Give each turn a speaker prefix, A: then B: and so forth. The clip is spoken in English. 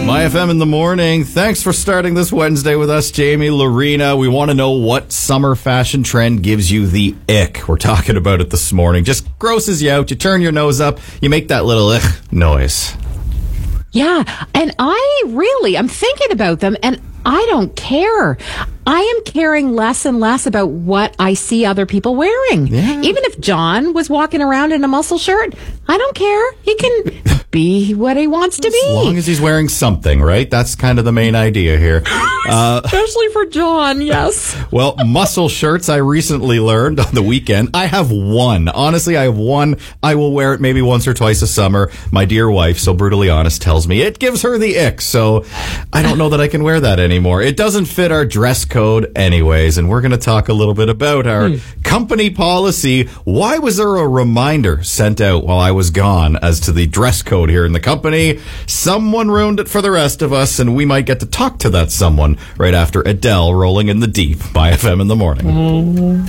A: My FM in the morning. Thanks for starting this Wednesday with us, Jamie, Lorena. We want to know what summer fashion trend gives you the ick. We're talking about it this morning. Just grosses you out. You turn your nose up. You make that little noise.
B: Yeah, and I'm thinking about them, and I don't care. I am caring less and less about what I see other people wearing.
A: Yeah.
B: Even if John was walking around in a muscle shirt, I don't care. He can be what he wants to be.
A: As long as he's wearing something, right? That's kind of the main idea here.
B: Especially for John, yes.
A: Well, muscle shirts, I recently learned on the weekend. I have one. Honestly, I have one. I will wear it maybe once or twice a summer. My dear wife, so brutally honest, tells me it gives her the ick. So I don't know that I can wear that anymore. It doesn't fit our dress code anyways. And we're going to talk a little bit about our company policy. Why was there a reminder sent out while I was gone as to the dress code here in the company? Someone ruined it for the rest of us, and we might get to talk to that someone right after Adele, Rolling in the Deep, by FM in the morning.